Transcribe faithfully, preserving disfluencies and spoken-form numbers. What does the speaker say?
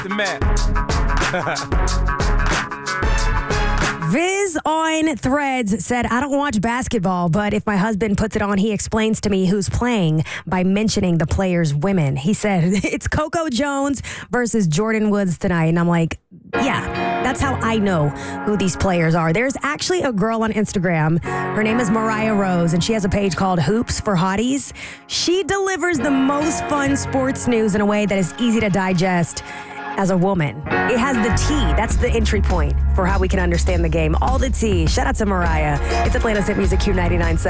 the map. Viz on Threads said, I don't watch basketball, but if my husband puts it on, he explains to me who's playing by mentioning the players' women. He said, it's Coco Jones versus Jordan Woods tonight. And I'm like, yeah, that's how I know who these players are. There's actually a girl on Instagram. Her name is Mariah Rose, and she has a page called Hoops for Hotties. She delivers the most fun sports news in a way that is easy to digest. As a woman, it has the tea. That's the entry point for how we can understand the game. All the tea. Shout out to Mariah. It's Atlanta's Hit Music Q ninety-nine point seven.